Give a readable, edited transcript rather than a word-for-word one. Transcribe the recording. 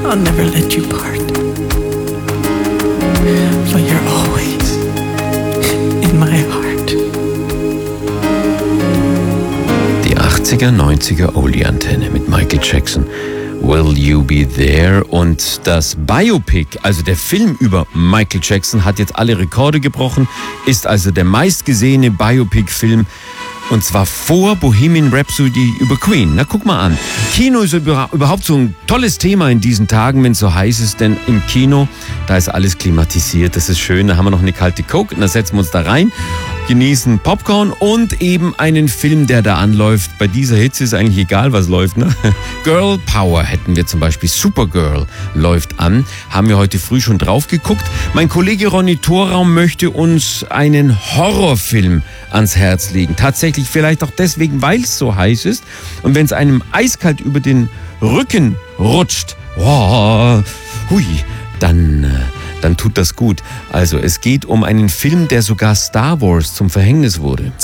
I'll never let you part. For you're always in my heart. Die 80er, 90er Oldie-Antenne mit Michael Jackson. Will You Be There? Und das Biopic, also der Film über Michael Jackson, hat jetzt alle Rekorde gebrochen, ist also der meistgesehene Biopic-Film. Und zwar vor Bohemian Rhapsody über Queen. Na, guck mal an. Kino ist überhaupt so ein tolles Thema in diesen Tagen, wenn es so heiß ist. Denn im Kino, da ist alles klimatisiert. Das ist schön. Da haben wir noch eine kalte Coke und da setzen wir uns da rein, genießen Popcorn und eben einen Film, der da anläuft. Bei dieser Hitze ist eigentlich egal, was läuft, ne? Girl Power hätten wir zum Beispiel. Supergirl läuft an. Haben wir heute früh schon drauf geguckt. Mein Kollege Ronny Thorraum möchte uns einen Horrorfilm ans Herz legen. Tatsächlich vielleicht auch deswegen, weil es so heiß ist. Und wenn es einem eiskalt über den Rücken rutscht, dann tut das gut. Also es geht um einen Film, der sogar Star Wars zum Verhängnis wurde.